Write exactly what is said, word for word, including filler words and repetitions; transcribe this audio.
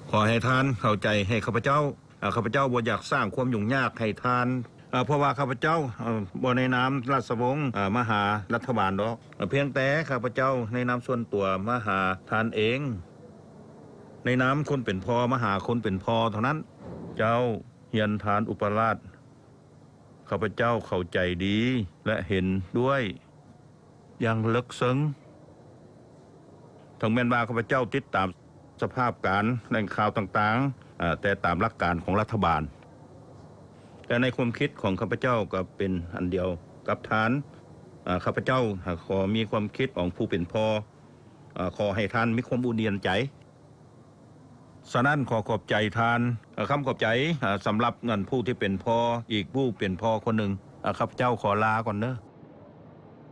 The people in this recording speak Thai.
ขอให้ท่านเข้าใจให้ข้าพเจ้าข้าพเจ้าบ่อยากสร้างความยุ่งยากให้ท่านเพราะว่าข้าพเจ้าบ่ในนามราชวงศ์มหารัฐบาลดอกเพียงแต่ข้าพเจ้าในนามส่วนตัวมหาท่านเองในนามคนเป็นพ่อมหาคนเป็นพ่อเท่านั้นเจ้าเฮียนทานอุปราชข้าพเจ้าเข้าใจดีและเห็นด้วยอย่างลึกซึ้งถึงแม้ว่าข้าพเจ้าติดตามสภาพการแหล่งข่าวต่างๆแต่ตามหลักการของรัฐบาลแต่ในความคิดของข้าพเจ้าก็เป็นอันเดียวกับฐานข้าพเจ้าขอมีความคิดของผู้เป็นพ่อขอให้ท่านมีความอุ่นเย็นใจฉะนั้นขอขอบใจท่านคำขอบใจสำหรับเงินผู้ที่เป็นพ่ออีกผู้เป็นพ่อคนหนึ่งข้าพเจ้าขอลาก่อนเนอะ